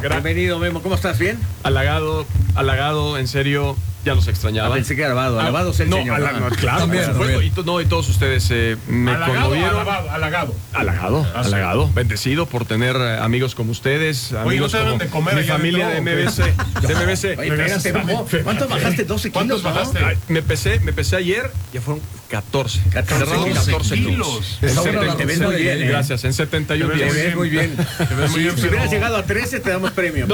Bienvenido, Memo. ¿Cómo estás? ¿Bien? Halagado, en serio. Ya los extrañaba. Pensé que alabado. Alabado es el señor. Claro, también, y todos ustedes me conmovieron. Halagado. Bendecido por tener amigos como ustedes. Oye, amigos no te como dan de comer mi allá familia de MBC. Oye, espérate, Memo. ¿Cuántos bajaste? 12 kilos. ¿Cuántos bajaste? Me pesé ayer, ya fueron 14. 14 kilos. Te ves muy bien. Gracias, en 71 días. Te ves muy bien. Si hubieras llegado a 13, te damos premio.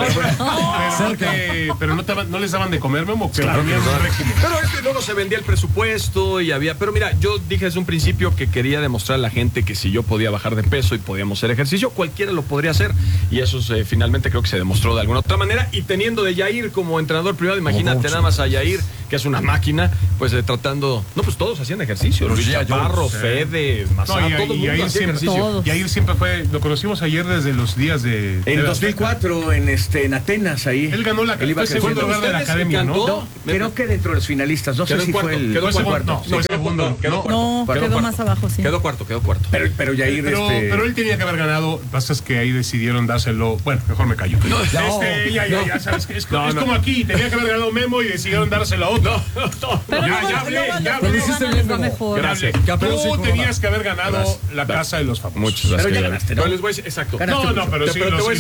Pero no les daban de comer, Memo. Claro que no. Pero es que luego se vendía el presupuesto y había... Pero mira, yo dije desde un principio que quería demostrar a la gente que si yo podía bajar de peso y podíamos hacer ejercicio, cualquiera lo podría hacer. Y eso finalmente creo que se demostró de alguna otra manera. Y teniendo de Yair como entrenador privado, imagínate nada más a Yair, que es una máquina, pues tratando... No, pues todos hacían ejercicio. Luis Chaparro, Fede, Mazá, todo el mundo hacía ejercicio. Yair siempre fue... Lo conocimos ayer desde los días de... En 2004, en Atenas, ahí. Él ganó fue segundo lugar de la academia, ¿no? Creo que dentro de los finalistas. No sé si fue el... Quedó cuarto. No, segundo. Quedó más abajo, sí. Quedó cuarto. Pero Yair... Pero él tenía que haber ganado. Lo que pasa es que ahí decidieron dárselo... Bueno, mejor me callo. Ya sabes que es como aquí. Tenía que haber ganado Memo y decidieron dárselo a otro. Ya hablé. Gracias. Tú tenías que haber ganado la casa de los famosos. Muchas gracias. Pero ya ganaste, ¿no? Pero les voy a decir, exacto. No, pero sí,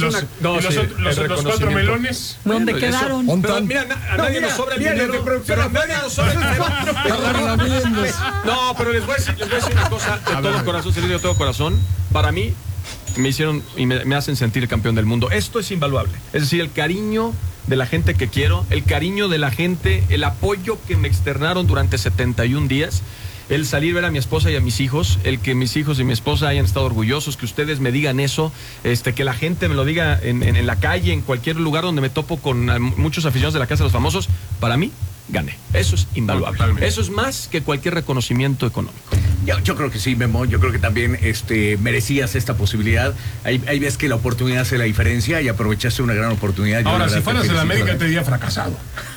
los 4 melones. ¿Dónde quedaron? Pero mira, a nadie nos sobra el dinero. Pero a nadie nos sobra el dinero. No, pero les voy a decir una cosa de todo corazón, servicio de todo corazón. Para mí, me hicieron y me hacen sentir el campeón del mundo. Esto es invaluable. Es decir, el cariño de la gente que quiero, el cariño de la gente, el apoyo que me externaron durante 71 días. El salir a ver a mi esposa y a mis hijos, el que mis hijos y mi esposa hayan estado orgullosos, que ustedes me digan eso, que la gente me lo diga en la calle, en cualquier lugar donde me topo con muchos aficionados de la Casa de los Famosos, para mí, gané. Eso es invaluable. Totalmente. Eso es más que cualquier reconocimiento económico. Yo creo que sí, Memo. Yo creo que también merecías esta posibilidad. Ahí ves que la oportunidad hace la diferencia y aprovechaste una gran oportunidad. Ahora, si fueras en América te diría fracasado.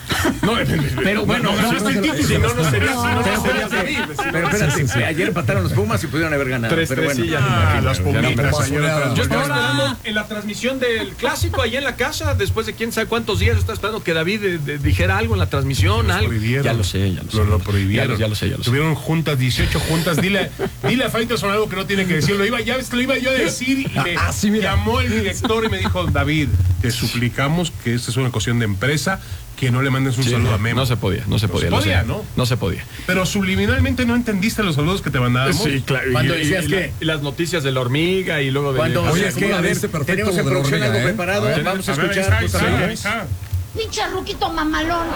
Pero bueno, si no sería David. Pero espérate, ayer empataron los Pumas y pudieron haber ganado. Pero bueno, los Pumitas. Yo estaba esperando en la transmisión del clásico ahí en la casa, después de quién sabe cuántos días, yo estaba esperando que David dijera algo en la transmisión. Ya lo sé. Lo prohibieron. Ya lo sé. Tuvieron juntas, 18 juntas. Dile a Faitelson algo que no tiene que decir. Lo iba yo a decir y me llamó el director y me dijo: David, te suplicamos que esta es una cuestión de empresa, que no le mandes un saludo a Memo. No se podía. No se podía. Pero subliminalmente no entendiste los saludos que te mandábamos. Sí, claro. Cuando decías que las noticias de la hormiga y luego de... Oye, es que a ver, tenemos en producción algo preparado. Vamos a escuchar. Pinche ruquito mamalón.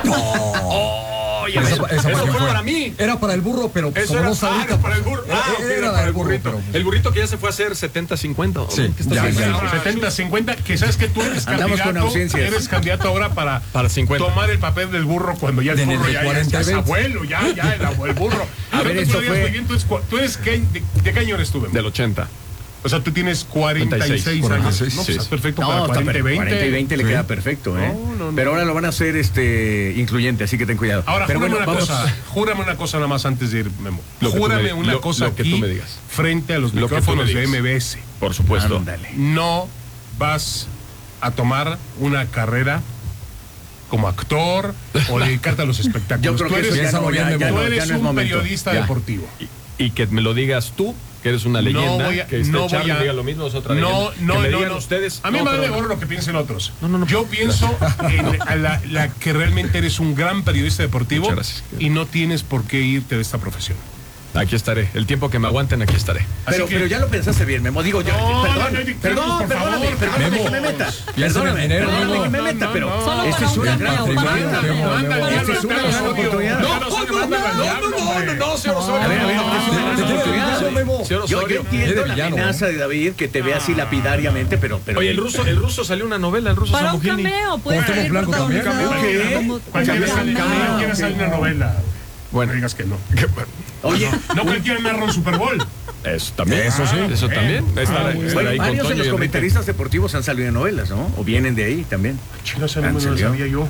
Eso fue para mí. Era para el burro, pero eso como era, no sabía. era para el burro. Era para el burrito. El burrito que ya se fue a hacer 70-50. Sí, ya. 70-50, que sabes que tú eres candidato ahora para 50. Tomar el papel del burro cuando ya el burro ya es abuelo, el burro. A ver, esto fue... ¿Tú eres de qué año eres tú? Del 80. O sea, tú tienes 46 años. No, pues es perfecto para 40 y 20. 40 y 20 le queda perfecto, ¿eh? No. Pero ahora lo van a hacer incluyente, así que ten cuidado. Ahora, pero júrame una cosa nada más antes de ir, Memo. Júrame una cosa aquí, que tú me digas. Frente a los micrófonos de MBS. Por supuesto. Ándale. No vas a tomar una carrera como actor o dedicarte a los espectáculos. Yo creo que tú eres un momento. periodista deportivo. Y que me lo digas tú, que eres una leyenda, que Charlie diga lo mismo, es otra leyenda. Que me digan ustedes. A mí me vale gorro lo que piensen otros. Yo pienso en la que realmente eres un gran periodista deportivo y no tienes por qué irte de esta profesión. Aquí estaré. El tiempo que me aguanten, aquí estaré. Pero ya lo pensaste bien, Memo. Digo, yo. Perdóname que me meta. Perdóname que me meta, pero esta es una gran oportunidad. Esta es una gran oportunidad. No, señor Osorio. A ver, es una gran oportunidad. Yo entiendo la amenaza de David, que te ve así lapidariamente, pero. Oye, el ruso salió una novela, el ruso Samogini. Para un cameo, puede ser protagonizado. ¿Quién sale una novela? Bueno, digas que no. Oye, no cualquiera narra un Super Bowl. Eso también. Eso también. Bueno, varios de los comentaristas deportivos han salido en novelas, ¿no? O vienen de ahí también. Chino, ese no lo sabía yo.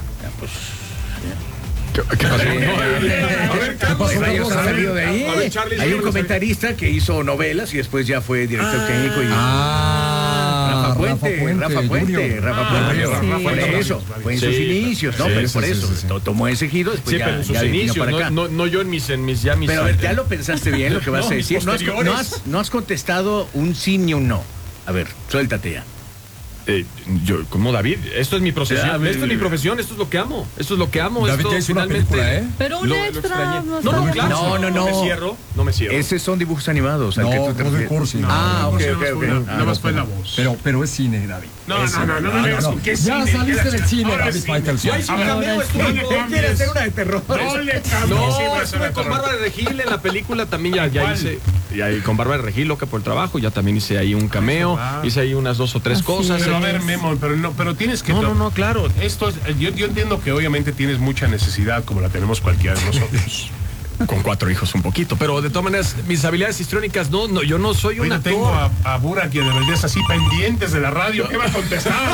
¿Qué pasó? Varios han salido de ahí. Hay un comentarista que hizo novelas y después ya fue director técnico y... Rafa Rafa Puente. Por eso, fue en sus inicios, ¿no? Pero por eso, tomó ese giro, después sí, pero en sus inicios, no yo en mis Pero a ver, ya lo pensaste bien lo que vas a decir. No has contestado un sí ni un no. A ver, suéltate ya. Yo, como David, esto es mi profesión, esto es mi profesión, esto es lo que amo, David esto hizo finalmente. Una película, ¿eh? Pero un extra. Claro. No me cierro. Esos son dibujos animados. No, no de cursi. Ok. Nada más fue la voz. Pero es cine, David. No. ¿Qué ya cine? saliste del cine, David Faitelson. Quiere hacer una de terror. Estuve con Bárbara de Regil en la película, también ya hice. Y ahí con Bárbara de Regil, loca por el trabajo, ya también hice ahí un cameo, hice ahí unas 2 o 3 cosas. Pero a ver, Memo, pero tienes que... No, claro. Esto es, yo entiendo que obviamente tienes mucha necesidad, como la tenemos cualquiera de nosotros. Con 4 hijos un poquito, pero de todas maneras, mis habilidades histriónicas, yo no soy un actor. Tengo a Burak y a Debeldez así pendientes de la radio. ¿Qué va a contestar?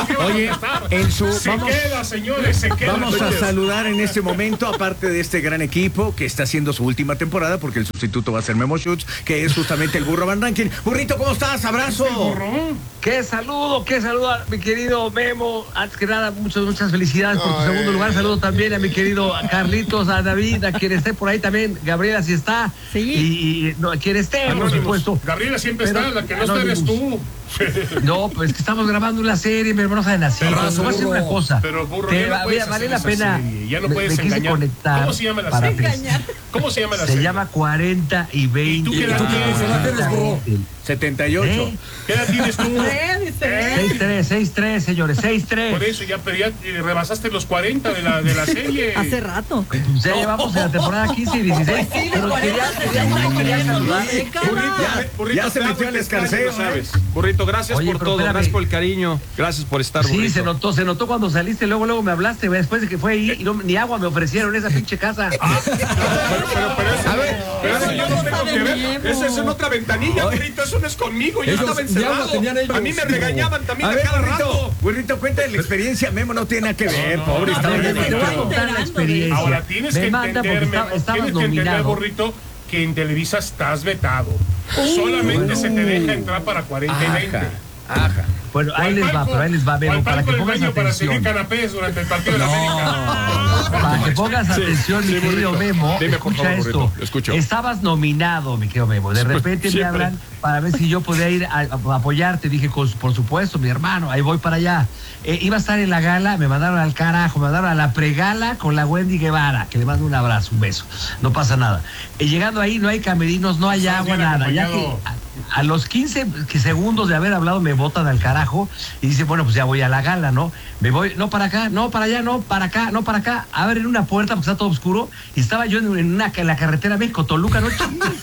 Se queda. Vamos a saludar en este momento, aparte de este gran equipo que está haciendo su última temporada, porque el sustituto va a ser Memo Schutz, que es justamente el Burro Van Rankin. Burrito, ¿cómo estás? ¡Abrazo! ¡Qué saludo, mi querido Memo! Antes que nada, muchas felicidades por tu segundo lugar. Saludo también a mi querido Carlitos, a David, a quien esté por ahí también. Gabriela sí está. Sí. Y quien esté, por supuesto. Gabriela siempre está, la que no está eres tú. No, pues que estamos grabando una serie, mi hermano sabe nacer. Voy a decir una cosa. Pero Burro, vale la pena. Ya no puedes engañar. ¿Cómo se llama la serie? Se llama 40 y 20. ¿Y tú qué edad tienes? 78. ¿Qué edad tienes tú? 6'3", señores, 6'3". Por eso ya rebasaste los 40 de la serie. Hace rato. Ya llevamos en la temporada 15 y 16. Pero quería saludar. Ya se metió el escarceo, ¿sabes? Burrito, gracias por todo, gracias por el cariño, gracias por estar, Burrito. Sí, se notó cuando saliste, luego me hablaste, después de que fue ahí, y ni agua me ofrecieron esa pinche casa. Pero eso yo no tengo que ver. Eso es en otra ventanilla, Burrito, eso no es conmigo, yo estaba encerrado. A mí me regañaban también a cada rato. Burrito, cuéntale la experiencia, Memo no tiene nada que ver, pobre. Te voy a contar la experiencia. Ahora tienes que entender, Burrito, que en Televisa estás vetado. Solamente se te deja entrar para 40 y 20. Bueno, ahí les va, Memo, para que pongas atención. Para seguir canapés durante el partido de la América. Para que pongas atención, mi querido Memo, escucha esto. Estabas nominado, mi querido Memo. De repente me hablan para ver si yo podía ir a apoyarte. Dije, por supuesto, mi hermano, ahí voy para allá. Iba a estar en la gala, me mandaron al carajo, me mandaron a la pregala con la Wendy Guevara, que le mando un abrazo, un beso. No pasa nada. Llegando ahí, no hay camerinos, no hay agua, nada. Ya que a los 15 segundos de haber hablado me botan al carajo y dice, bueno, pues ya voy a la gala, ¿no? Me voy, no para acá, no para allá, no para acá, no para acá. Abren una puerta porque está todo oscuro y estaba yo en la carretera México-Toluca, ¿no?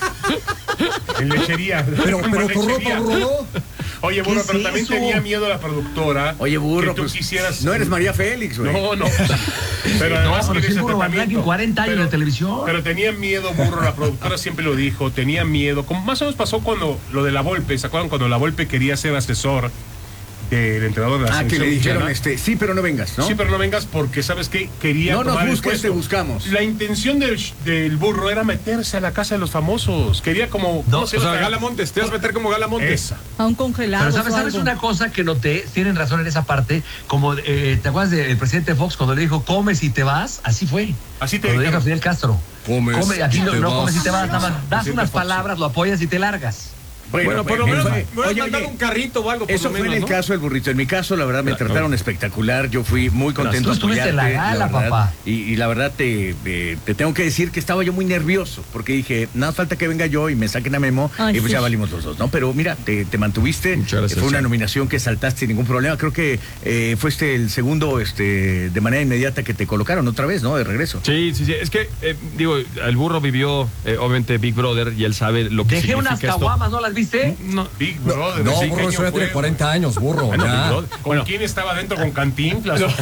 En lechería. Pero tu ropa, Burro. Oye, Burro, pero también tenía miedo la productora. Oye, Burro, que tú quisieras... No eres María Félix, güey. No. Pero además pero sí, Burro Van Rankin, 40 años de televisión. Pero tenía miedo, Burro, la productora siempre lo dijo, tenía miedo. Como más o menos pasó cuando lo de La Volpe, ¿se acuerdan? Cuando La Volpe quería ser asesor del entrenador de la selección. Que le dijeron sí, pero no vengas, ¿no? Sí, pero no vengas porque, ¿sabes qué? Quería no nos busques, te buscamos. La intención del Burro era meterse a la casa de los famosos. Quería como... o sea, Gala Montes, te vas a meter como Gala Montes. Esa. A un congelado. Pero ¿sabes una cosa que noté? Tienen razón en esa parte. Como, ¿te acuerdas del presidente Fox cuando le dijo, comes y te vas? Así fue. Así te dijo Fidel Castro. Comes aquí y no comes y te vas, nada más das unas palabras, lo apoyas y te largas. Bueno, por lo menos me voy a mandar un carrito o algo. Eso fue en el caso del Burrito. En mi caso, la verdad, me trataron espectacular. Yo fui muy contento. Tú estuviste en la gala, papá. Y la verdad, te tengo que decir que estaba yo muy nervioso. Porque dije, nada falta que venga yo y me saquen a Memo. Y pues ya valimos los dos, ¿no? Pero mira, te mantuviste. Muchas gracias. Fue una nominación que saltaste sin ningún problema. Creo que fue el segundo, de manera inmediata que te colocaron otra vez, ¿no? De regreso. Sí. Es que, digo, el Burro vivió, obviamente, Big Brother y él sabe lo que significa esto. Dejé unas caguamas, ¿no las viste? No. Big Brother. No, Burro, eso ya tiene 40 años, Burro. ¿Con quién estaba adentro? ¿Con Cantinflas? Con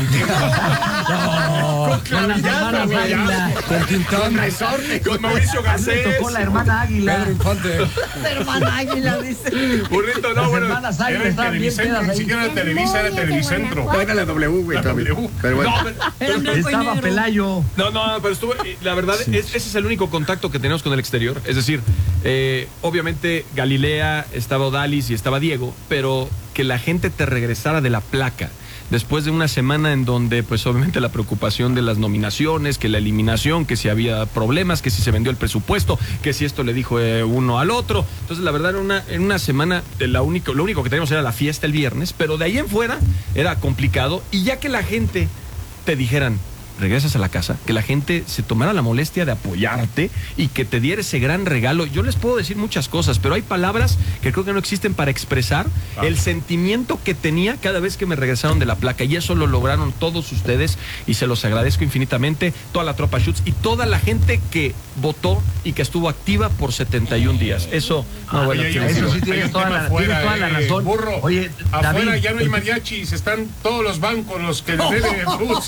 las hermanas Águila. Con Tintán. Con Mauricio Garcés. Tocó la hermana Águila. Pedro Infante. La hermana Águila, dice. Burrito, Las hermanas Águila estaban bien pedas Ni ahí. siquiera era Televisa, era Televicentro. No, era la W, güey. Pero bueno. Estaba Pelayo. No, pero estuvo, la verdad, ese es el único contacto que tenemos con el exterior. Es decir, obviamente Galilea Galilea, estaba Odalis y estaba Diego, pero que la gente te regresara de la placa después de una semana en donde pues obviamente la preocupación de las nominaciones, que la eliminación, que si había problemas, que si se vendió el presupuesto, que si esto le dijo uno al otro. Entonces la verdad en una semana lo único que teníamos era la fiesta el viernes, pero de ahí en fuera era complicado, y ya que la gente te dijeran regresas a la casa, que la gente se tomara la molestia de apoyarte y que te diera ese gran regalo. Yo les puedo decir muchas cosas, pero hay palabras que creo que no existen para expresar el sentimiento que tenía cada vez que me regresaron de la placa, y eso lo lograron todos ustedes y se los agradezco infinitamente, toda la tropa Schutz y toda la gente que votó y que estuvo activa por 71 días. Eso, eso sí tienes toda la razón. Burro, oye, afuera David, ya no hay mariachis, están todos los bancos los que deben el bus.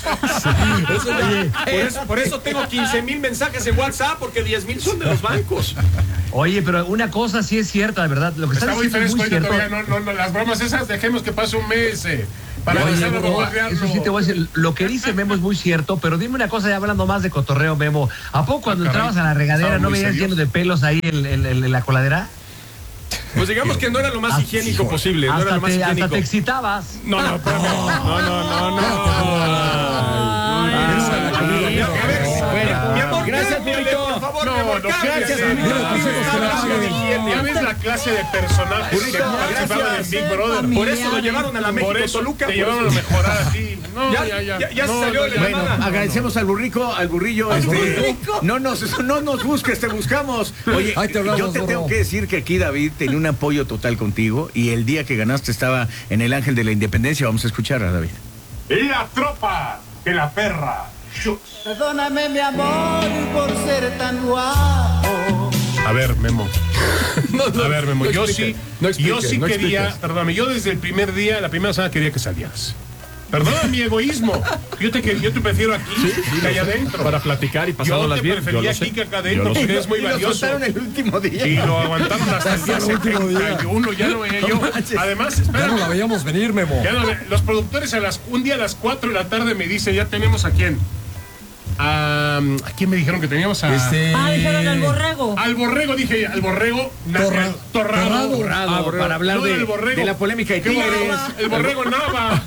Por eso tengo 15,000 mensajes en WhatsApp, porque 10,000 son de los bancos. Oye, pero una cosa sí es cierta, de verdad. Lo que está muy fresco, muy cierto. no, las bromas esas dejemos que pase un mes para empezar a bombardearlo. Eso sí te voy a decir, lo que dice Memo es muy cierto, pero dime una cosa, ya hablando más de cotorreo, Memo, ¿a poco cuando entrabas a la regadera no veías lleno de pelos ahí en la coladera? Pues digamos que no era lo más higiénico posible. No era lo más higiénico. Hasta te excitabas. No. Mi amor, gracias, Burrito. Por favor, gracias. Ya ves la clase de personajes que participaban en Big Brother. Por eso lo llevaron a la México Toluca. Te llevaron a mejorar así. Ya se salió la Bueno, llamada. agradecemos al burrillo. No nos busques, te buscamos. Oye, yo te tengo que decir que aquí David tenía un apoyo total contigo, y el día que ganaste estaba en el Ángel de la Independencia. Vamos a escuchar a David. Y la tropa de la perra. Perdóname, mi amor, por ser tan guapo. A ver, Memo. Yo sí quería, perdóname, yo desde el primer día, la primera semana quería que salieras. Perdona mi egoísmo. Yo te prefiero aquí que allá adentro. Para platicar y pasarlas bien. Yo te prefería aquí que acá adentro, porque eres muy valioso. El último día. Y lo aguantaron hasta el día 71, ya no veía yo. Además, espera. Ya no la veíamos venir, Memo. Los productores un día a las 4 de la tarde me dicen, ya tenemos a quién. ¿A quién me dijeron que teníamos? Dijeron al borrego. Al borrego, dije, al borrego Torrado. Para hablar de la polémica de Tigres. El borrego Nava.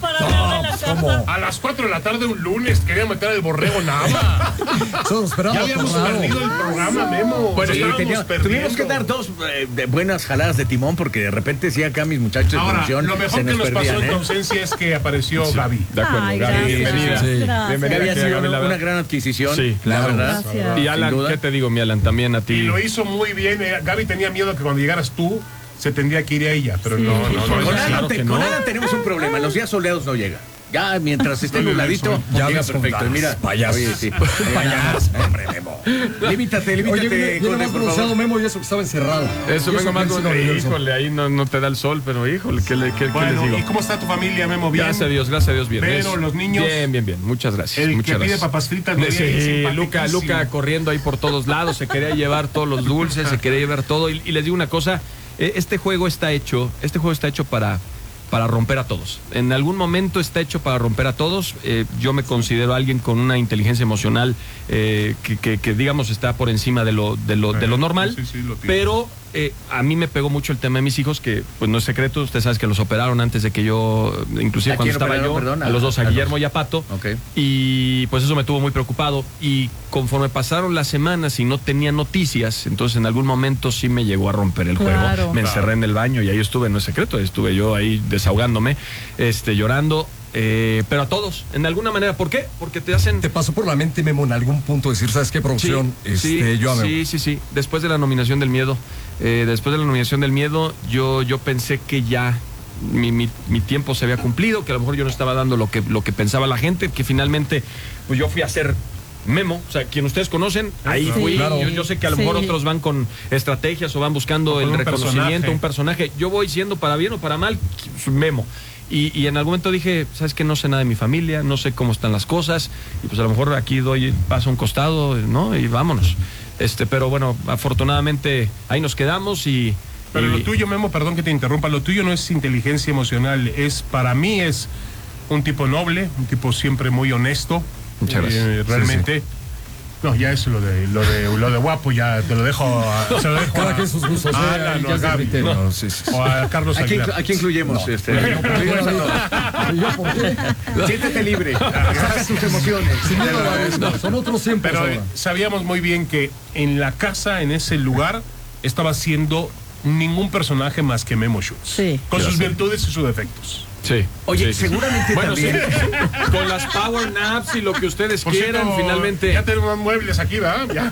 A las 4 de la tarde un lunes quería meter al borrego Nava. Ya habíamos perdido el programa, Memo. Bueno, tuvimos que dar dos buenas jaladas de timón, porque de repente sí acá mis muchachos de producción lo mejor que nos pasó en tu ausencia es que apareció Gaby. De acuerdo, Gaby, bienvenida. Gaby ha sido una gran adquisición. Sí, la verdad. Y Alan, ¿qué te digo, mi Alan? También a ti. Y lo hizo muy bien. Gaby tenía miedo que cuando llegaras tú se tendría que ir a ella, pero no. Con Alan tenemos un problema. Los días soleados no llega. Ya, mientras esté nubladito, llega perfecto. Y mira, payaso. Payaso, hombre, Memo. Límítate. Oye, viene más bronceado, Memo, y eso que estaba encerrado. Eso vengo más híjole, ahí no te da el sol, pero híjole, ¿qué les digo? ¿Y cómo está tu familia, Memo? ¿Bien? Gracias a Dios, bien. Pero los niños... Bien, muchas gracias. El que pide papas fritas. Sí, Luca corriendo ahí por todos lados, se quería llevar todos los dulces, se quería llevar todo, y les digo una cosa, este juego está hecho para romper a todos. En algún momento está hecho para romper a todos. Yo me considero alguien con una inteligencia emocional que digamos está por encima de lo normal, pero a mí me pegó mucho el tema de mis hijos, que pues no es secreto, usted sabe que los operaron antes de que yo, inclusive cuando estaba yo, a los dos, a Guillermo y a Pato, y pues eso me tuvo muy preocupado, y conforme pasaron las semanas y no tenía noticias, entonces en algún momento sí me llegó a romper el juego, me encerré en el baño y ahí estuve, no es secreto, estuve yo ahí desahogándome, llorando. Pero a todos, en alguna manera. ¿Por qué? Porque te hacen... ¿Te pasó por la mente, Memo, en algún punto decir, ¿sabes qué, producción? Sí. Después de la nominación del miedo, yo pensé que ya mi tiempo se había cumplido, que a lo mejor yo no estaba dando lo que pensaba la gente, que finalmente pues yo fui a ser Memo, o sea, quien ustedes conocen, ahí fui. Claro. Yo sé que a lo mejor otros van con estrategias o van buscando el reconocimiento, un personaje. Yo voy siendo, para bien o para mal, Memo. Y en algún momento dije, ¿sabes qué? No sé nada de mi familia, no sé cómo están las cosas, y pues a lo mejor aquí doy paso a un costado, ¿no? Y vámonos. Pero bueno, afortunadamente ahí nos quedamos y... Pero lo tuyo, Memo, perdón que te interrumpa, lo tuyo no es inteligencia emocional, para mí es un tipo noble, un tipo siempre muy honesto. Muchas gracias. Realmente. No, ya eso lo de guapo ya te lo dejo se lo dejo cada quien sus gustos. O a Carlos Aguilar. ¿A quién incluyemos? ¿Yo por qué? Siéntete libre. Saca tus emociones. Son otros siempre. Pero sabíamos muy bien que en la casa, en ese lugar, estaba siendo ningún personaje más que Memo Schutz. Sí. Con sus virtudes y sus defectos. Sí. Oye, sí, seguramente bueno, también. Sí. Con las power naps y lo que ustedes Por quieran, cierto, ya ya tenemos muebles aquí, ¿verdad? Ya.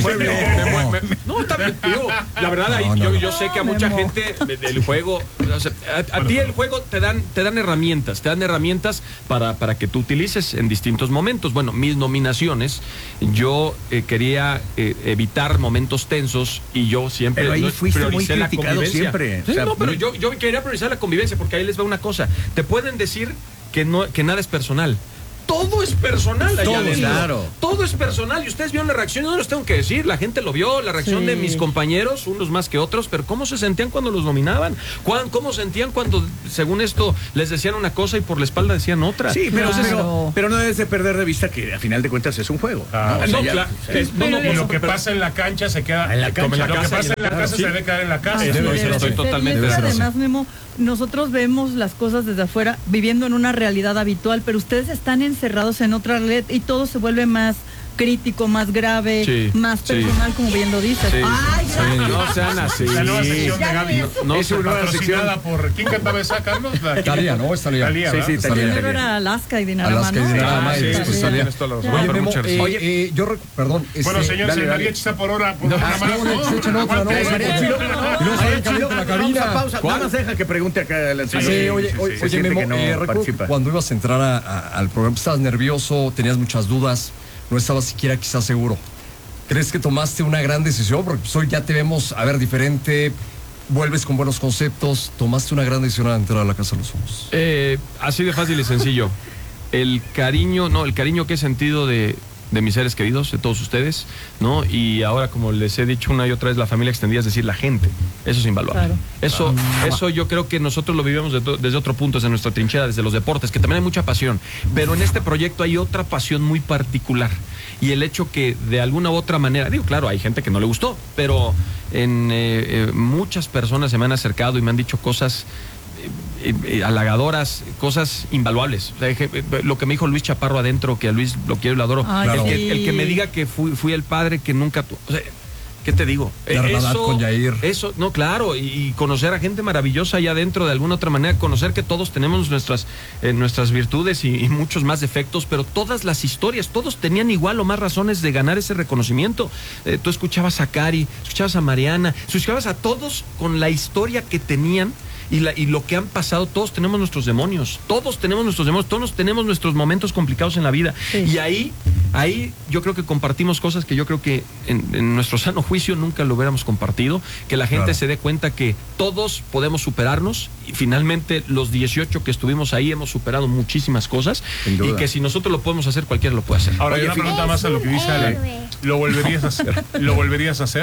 No, también, digo, la verdad, yo sé que a mucha gente el juego, o sea, a ti el juego te dan herramientas, para que tú utilices en distintos momentos. Bueno, mis nominaciones, yo quería evitar momentos tensos y yo siempre pero ahí fuiste muy prioricé la criticado convivencia. siempre. Sí, o sea, no, pero yo quería priorizar la convivencia porque ahí les va una cosa. Te pueden decir que nada es personal. Todo es personal allá adentro. Claro. Todo es personal. Y ustedes vieron la reacción, yo no les tengo que decir. La gente lo vio, la reacción de mis compañeros, unos más que otros, pero ¿cómo se sentían cuando los nominaban? ¿Cómo sentían cuando, según esto, les decían una cosa y por la espalda decían otra? Sí, pero no debes de perder de vista que a final de cuentas es un juego. Lo que pasa en la cancha se queda en la cancha. Lo que pasa en la casa se debe quedar en la casa. Estoy totalmente de acuerdo. Además, Memo, nosotros vemos las cosas desde afuera, viviendo en una realidad habitual, pero ustedes están encerrados en otra red y todo se vuelve más crítico, más grave, más personal, como bien lo dices. Sí. Ay, no sean así. La nueva sección de Gaby. No es una patrocinada por... ¿Quién cantaba esa, Carlos? Talía, ¿no? Es Talía. Sí, Talía. Era Alaska y Dinarama, ¿no? Oye, Memo, perdón. Bueno, señor, el mariachi está por hora. Echen otra, ¿no? La cabina. Pausa. Nada más deja que pregunte acá el anciano. Sí, oye, Memo, recuerdo cuando ibas a entrar al programa, estabas nervioso, tenías muchas dudas. No estaba siquiera quizás seguro. ¿Crees que tomaste una gran decisión? Porque hoy ya te vemos, diferente, vuelves con buenos conceptos. ¿Tomaste una gran decisión al entrar a la Casa de los Famosos? Así de fácil y sencillo. El cariño que he sentido de mis seres queridos, de todos ustedes, ¿no? Y ahora, como les he dicho una y otra vez, la familia extendida, es decir, la gente. Eso es invaluable. Claro. Eso yo creo que nosotros lo vivimos desde otro punto, desde nuestra trinchera, desde los deportes, que también hay mucha pasión. Pero en este proyecto hay otra pasión muy particular. Y el hecho que de alguna u otra manera, claro, hay gente que no le gustó, pero muchas personas se me han acercado y me han dicho cosas halagadoras, cosas invaluables. O sea, lo que me dijo Luis Chaparro adentro, que a Luis lo quiero y lo adoro. Claro. El que me diga que fui el padre que nunca... O sea, ¿qué te digo? Con Yair. Eso, no, claro, y conocer a gente maravillosa allá adentro, de alguna otra manera, conocer que todos tenemos nuestras virtudes y muchos más defectos, pero todas las historias, todos tenían igual o más razones de ganar ese reconocimiento. Tú escuchabas a Cari, escuchabas a Mariana, escuchabas a todos con la historia que tenían. Y lo que han pasado, todos tenemos nuestros demonios, todos tenemos nuestros momentos complicados en la vida. Sí. Y ahí yo creo que compartimos cosas que yo creo que en nuestro sano juicio nunca lo hubiéramos compartido, que la gente se dé cuenta que todos podemos superarnos y finalmente los 18 que estuvimos ahí hemos superado muchísimas cosas y que si nosotros lo podemos hacer, cualquiera lo puede hacer. Ahora, hay una pregunta más a lo que dice Ale. ¿Lo volverías a hacer? ¿Lo volverías a hacer?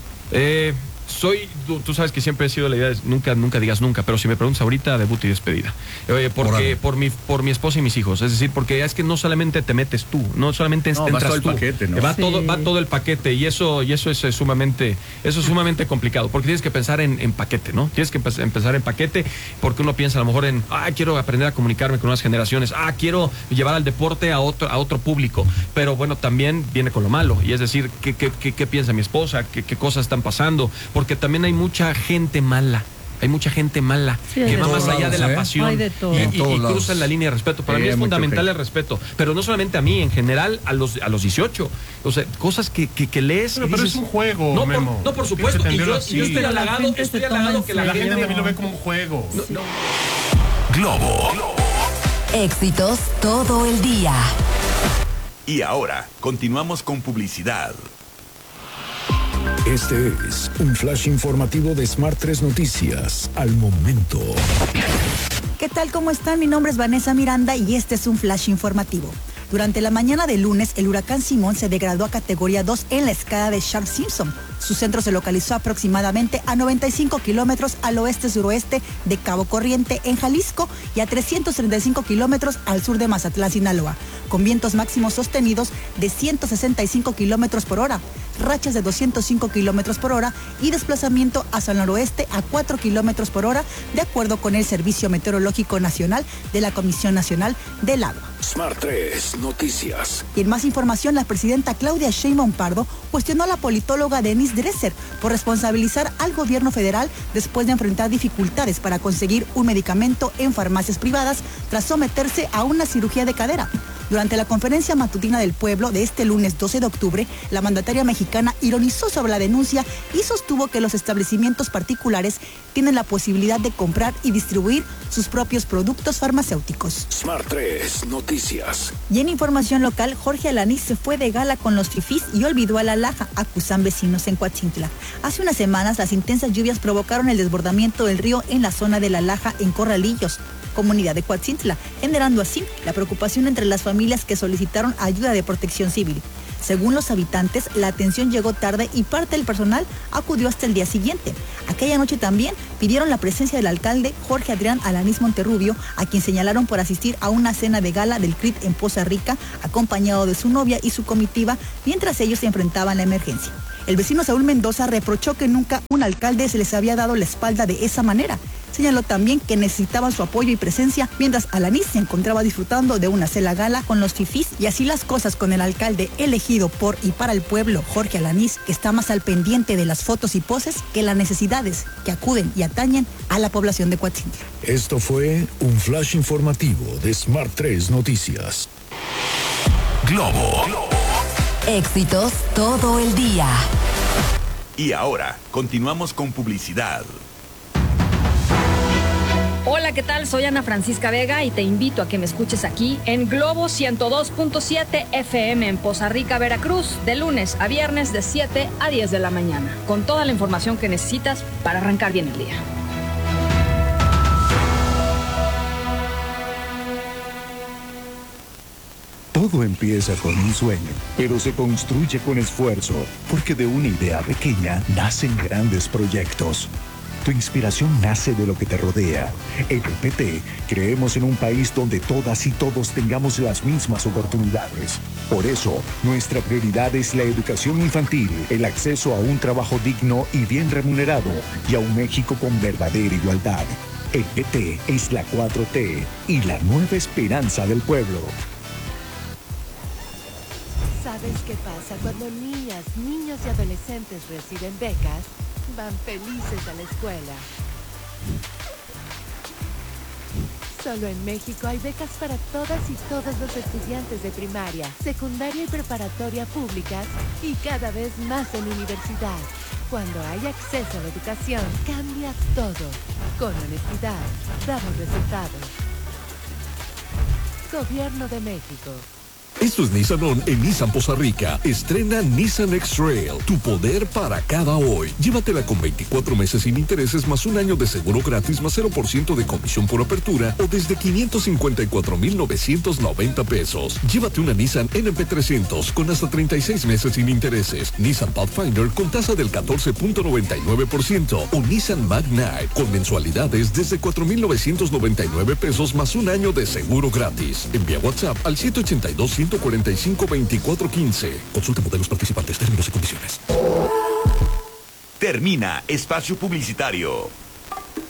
Tú sabes que siempre he sido la idea de nunca digas nunca, pero si me preguntas ahorita, debut y despedida. Porque por mi esposa y mis hijos, es decir, porque es que no solamente te metes tú, no solamente entras tú, paquete, ¿no? va todo el paquete y eso es sumamente complicado, porque tienes que pensar en paquete, ¿no? Tienes que empezar en paquete, porque uno piensa a lo mejor en, quiero aprender a comunicarme con nuevas generaciones, quiero llevar al deporte a otro público, pero bueno, también viene con lo malo, y es decir, ¿qué piensa mi esposa? ¿Qué cosas están pasando? Porque también hay mucha gente mala. Hay mucha gente mala que va más allá de la pasión y cruza la línea de respeto. Para mí es fundamental el respeto, pero no solamente a mí, en general a los 18. O sea, cosas que lees. Pero es un juego, Memo. No, por supuesto. Y yo estoy halagado que la gente también lo ve como un juego. Globo. Éxitos todo el día. Y ahora, continuamos con publicidad. Este es un flash informativo de Smart 3 Noticias. Al momento. ¿Qué tal? ¿Cómo están? Mi nombre es Vanessa Miranda y este es un flash informativo. Durante la mañana de lunes, el huracán Simón se degradó a categoría 2 en la escala de Saffir-Simpson. Su centro se localizó aproximadamente a 95 kilómetros al oeste-suroeste de Cabo Corriente, en Jalisco, y a 335 kilómetros al sur de Mazatlán, Sinaloa, con vientos máximos sostenidos de 165 kilómetros por hora, rachas de 205 kilómetros por hora y desplazamiento hacia el noroeste a 4 kilómetros por hora, de acuerdo con el Servicio Meteorológico Nacional de la Comisión Nacional del Agua. Smart 3 Noticias. Y en más información, la presidenta Claudia Sheinbaum Pardo cuestionó a la politóloga Denise Dresser por responsabilizar al gobierno federal después de enfrentar dificultades para conseguir un medicamento en farmacias privadas tras someterse a una cirugía de cadera. Durante la conferencia matutina del pueblo de este lunes 12 de octubre, la mandataria mexicana ironizó sobre la denuncia y sostuvo que los establecimientos particulares tienen la posibilidad de comprar y distribuir sus propios productos farmacéuticos. Smart 3 Noticias. Y en información local, Jorge Alanís se fue de gala con los fifís y olvidó a la Laja, acusan vecinos en Coatzintla. Hace unas semanas, las intensas lluvias provocaron el desbordamiento del río en la zona de la Laja, en Corralillos, comunidad de Coatzintla, generando así la preocupación entre las familias que solicitaron ayuda de protección civil. Según los habitantes, la atención llegó tarde y parte del personal acudió hasta el día siguiente. Aquella noche también pidieron la presencia del alcalde Jorge Adrián Alanís Monterrubio, a quien señalaron por asistir a una cena de gala del CRIT en Poza Rica, acompañado de su novia y su comitiva, mientras ellos se enfrentaban la emergencia. El vecino Saúl Mendoza reprochó que nunca un alcalde se les había dado la espalda de esa manera. Señaló también que necesitaban su apoyo y presencia, mientras Alanís se encontraba disfrutando de una cena gala con los fifís, y así las cosas con el alcalde elegido por y para el pueblo, Jorge Alanís, que está más al pendiente de las fotos y poses que las necesidades que acuden y atañen a la población de Coatzintla. Esto fue un flash informativo de Smart 3 Noticias. Globo. Éxitos todo el día. Y ahora, continuamos con publicidad. Hola, ¿qué tal? Soy Ana Francisca Vega y te invito a que me escuches aquí en Globo 102.7 FM en Poza Rica, Veracruz, de lunes a viernes de 7 a 10 de la mañana, con toda la información que necesitas para arrancar bien el día. Todo empieza con un sueño, pero se construye con esfuerzo, porque de una idea pequeña nacen grandes proyectos. Tu inspiración nace de lo que te rodea. En EPT creemos en un país donde todas y todos tengamos las mismas oportunidades. Por eso, nuestra prioridad es la educación infantil, el acceso a un trabajo digno y bien remunerado, y a un México con verdadera igualdad. EPT es la 4T y la nueva esperanza del pueblo. ¿Sabes qué pasa cuando niñas, niños y adolescentes reciben becas? Van felices a la escuela. Solo en México hay becas para todas y todos los estudiantes de primaria, secundaria y preparatoria públicas, y cada vez más en universidad. Cuando hay acceso a la educación, cambia todo. Con honestidad, damos resultados. Gobierno de México. Esto es Nissan On en Nissan Poza Rica. Estrena Nissan X-Trail, tu poder para cada hoy. Llévatela con 24 meses sin intereses más un año de seguro gratis más 0% de comisión por apertura o desde 554,990 pesos. Llévate una Nissan NP300 con hasta 36 meses sin intereses. Nissan Pathfinder con tasa del 14.99% o Nissan Magnite con mensualidades desde 4,999 pesos más un año de seguro gratis. Envía WhatsApp al 782-145-2415. Consulta modelos participantes, términos y condiciones. Termina espacio publicitario.